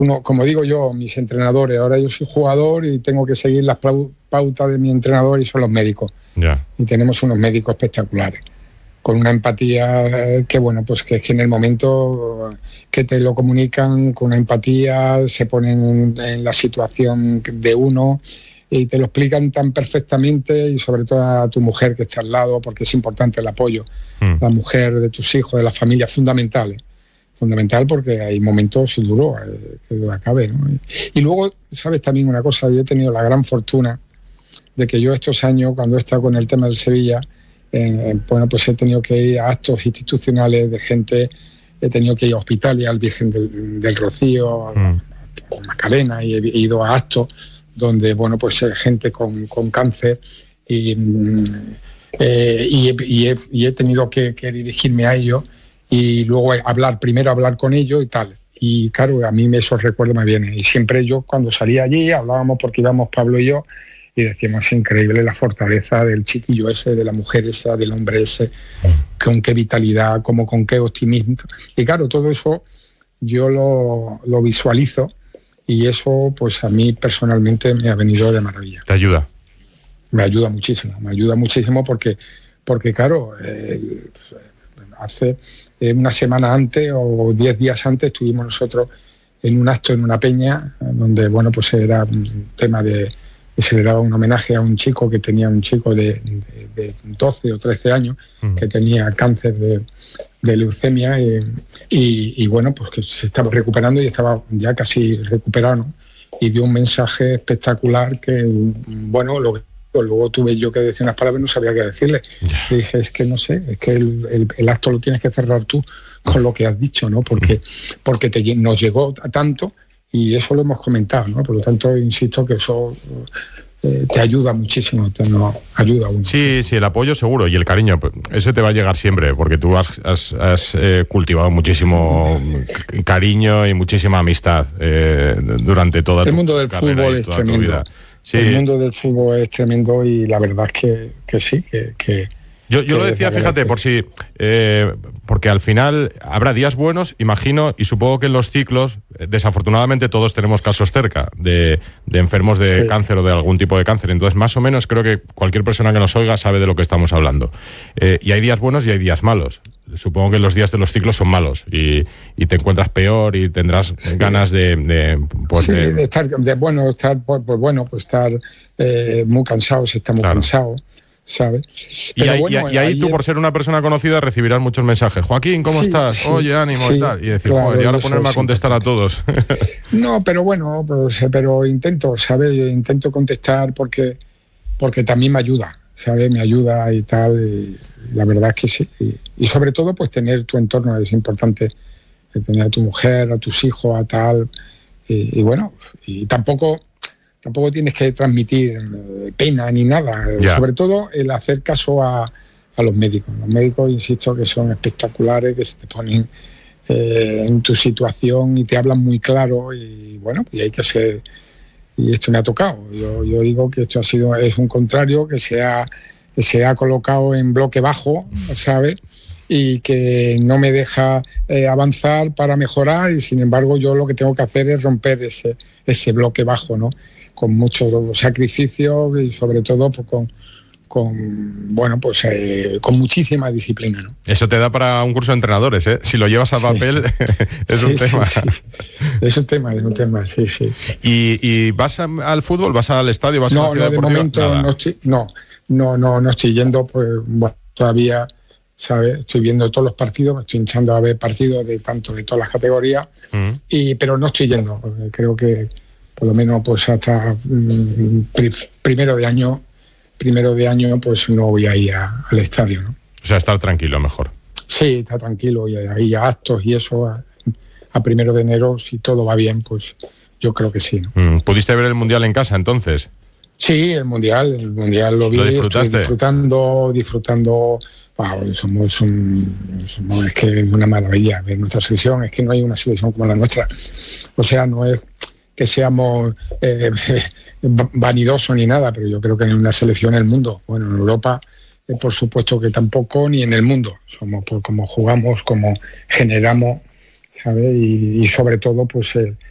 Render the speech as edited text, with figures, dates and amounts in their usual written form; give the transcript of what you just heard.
como digo yo, mis entrenadores, ahora yo soy jugador y tengo que seguir las pautas de mi entrenador y son los médicos. Ya. Y tenemos unos médicos espectaculares, con una empatía que, bueno, pues que es que en el momento que te lo comunican, con una empatía, se ponen en la situación de uno y te lo explican tan perfectamente, y sobre todo a tu mujer que está al lado, porque es importante el apoyo. La mujer de tus hijos, de la familia, fundamental porque hay momentos duros, que duda cabe, ¿no? Y luego, sabes también una cosa, yo he tenido la gran fortuna de que yo estos años, cuando he estado con el tema del Sevilla, bueno, pues he tenido que ir a actos institucionales de gente, he tenido que ir a hospitales, al Virgen del Rocío, a Macarena, y he ido a actos donde, bueno, pues gente con cáncer, y he tenido que dirigirme a ellos, y luego primero hablar con ellos y tal. Y claro, a mí esos recuerdos me vienen. Y siempre yo, cuando salía allí, hablábamos, porque íbamos Pablo y yo, y decíamos, es increíble la fortaleza del chiquillo ese, de la mujer esa, del hombre ese, con qué vitalidad, con qué optimismo. Y claro, todo eso yo lo visualizo, y eso pues a mí personalmente me ha venido de maravilla. ¿Te ayuda? Me ayuda muchísimo porque claro, hace una semana antes o 10 días antes estuvimos nosotros en un acto en una peña, donde, bueno, pues era un tema que se le daba un homenaje a un chico de 12 o 13 años que tenía cáncer de leucemia, y bueno, pues que se estaba recuperando y estaba ya casi recuperado, ¿no? Y dio un mensaje espectacular que, bueno, luego tuve yo que decir unas palabras y no sabía qué decirle. Y dije, es que no sé, es que el acto lo tienes que cerrar tú con lo que has dicho, ¿no? Porque nos llegó a tanto, y eso lo hemos comentado, ¿no? Por lo tanto, insisto que eso te ayuda muchísimo, nos ayuda a uno. Sí, el apoyo seguro, y el cariño, ese te va a llegar siempre, porque tú has cultivado muchísimo cariño y muchísima amistad durante toda tu carrera. El mundo del fútbol es tremendo. Sí. El mundo del fútbol es tremendo, y la verdad es que sí, que Yo lo decía, fíjate, porque al final habrá días buenos, imagino, y supongo que en los ciclos, desafortunadamente todos tenemos casos cerca de enfermos de cáncer o de algún tipo de cáncer. Entonces, más o menos, creo que cualquier persona que nos oiga sabe de lo que estamos hablando. Y hay días buenos y hay días malos. Supongo que los días de los ciclos son malos, y te encuentras peor y tendrás ganas de estar muy cansados, estamos cansados, ¿sabes? Y ahí tú, por ser una persona conocida, recibirás muchos mensajes. Joaquín, ¿cómo estás? Sí, oye, ánimo y tal. Y decir, claro, joder, y ahora ponerme a contestar a todos. No, pero bueno, pero intento, ¿sabes? Intento contestar porque también me ayuda, ¿sabes? Me ayuda y tal, y la verdad es que sí. Y sobre todo, pues tener tu entorno es importante, tener a tu mujer, a tus hijos, a tal. Y bueno, y tampoco tienes que transmitir pena ni nada. Ya. Sobre todo el hacer caso a los médicos. Los médicos, insisto, que son espectaculares, que se te ponen en tu situación y te hablan muy claro, y bueno, y hay que ser. Y esto me ha tocado. Yo digo que esto es un contrario que se ha colocado en bloque bajo, ¿sabes? Y que no me deja avanzar para mejorar, y sin embargo yo lo que tengo que hacer es romper ese bloque bajo, ¿no? Con mucho sacrificio, y sobre todo pues, con muchísima disciplina, ¿no? Eso te da para un curso de entrenadores, ¿eh? Si lo llevas a papel, es un tema. Sí. Es un tema, sí. ¿Y vas al fútbol? ¿Vas al estadio? ¿Vas a la ciudad deportiva? De momento no estoy yendo, pues bueno, todavía, ¿sabes? Estoy viendo todos los partidos, me estoy hinchando a ver partidos de todas las categorías, pero no estoy yendo, porque creo que por lo menos pues hasta primero de año pues no voy a ir al estadio, ¿no? O sea, estar tranquilo mejor. Sí, estar tranquilo, y ahí a actos y eso a 1 de enero, si todo va bien, pues yo creo que sí, ¿no? ¿Pudiste ver el Mundial en casa entonces? Sí, el mundial lo vi. ¿Lo disfrutaste? Disfrutando. Wow, somos es que es una maravilla ver nuestra selección. Es que no hay una selección como la nuestra. O sea, no es que seamos vanidosos ni nada, pero yo creo que en una selección en el mundo, bueno, en Europa, por supuesto que tampoco, ni en el mundo. Somos como jugamos, como generamos, ¿sabes? Y sobre todo, pues